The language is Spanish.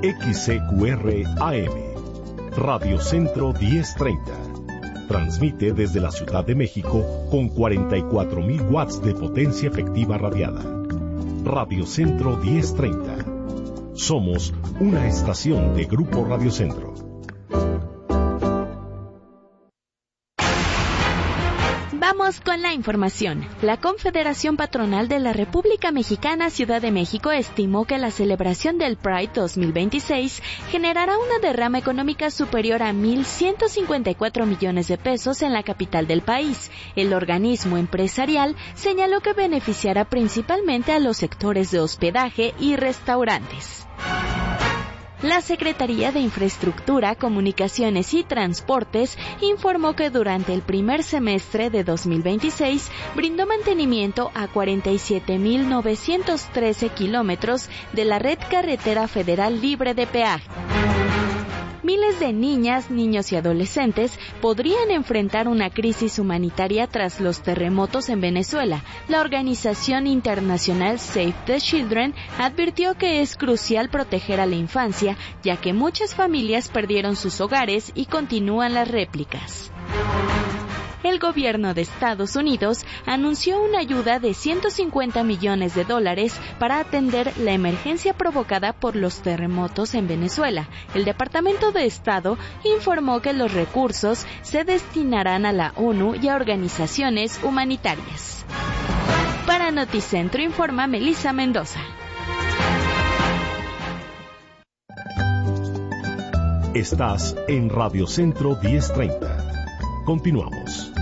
XCQR AM, Radio Centro 1030. Transmite desde la Ciudad de México con 44,000 watts de potencia efectiva radiada. Radio Centro 1030. Somos una estación de Grupo Radio Centro. Vamos con la información. La Confederación Patronal de la República Mexicana Ciudad de México estimó que la celebración del Pride 2026 generará una derrama económica superior a 1,154 millones de pesos en la capital del país. El organismo empresarial señaló que beneficiará principalmente a los sectores de hospedaje y restaurantes. La Secretaría de Infraestructura, Comunicaciones y Transportes informó que durante el primer semestre de 2026 brindó mantenimiento a 47,913 kilómetros de la red carretera federal libre de peaje. Miles de niñas, niños y adolescentes podrían enfrentar una crisis humanitaria tras los terremotos en Venezuela. La organización internacional Save the Children advirtió que es crucial proteger a la infancia, ya que muchas familias perdieron sus hogares y continúan las réplicas. El gobierno de Estados Unidos anunció una ayuda de $150 millones para atender la emergencia provocada por los terremotos en Venezuela. El Departamento de Estado informó que los recursos se destinarán a la ONU y a organizaciones humanitarias. Para Noticentro informa Melissa Mendoza. Estás en Radio Centro 1030. Continuamos.